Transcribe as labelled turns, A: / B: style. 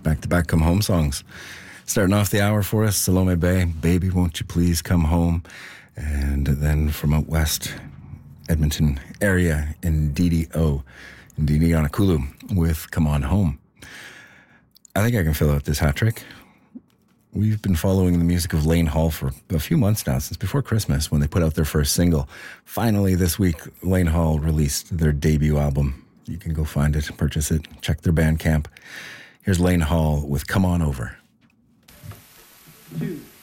A: back-to-back Come Home songs. Starting off the hour for us, Salome Bay, Baby Won't You Please Come Home. And then from out west, Edmonton area, Ndidi Anakulu with Come On Home. I think I can fill out this hat trick. We've been following the music of Lane Hall for a few months now, since before Christmas when they put out their first single. Finally, this week, Lane Hall released their debut album. You can go find it, purchase it, check their Bandcamp. Here's Lane Hall with Come On Over. 2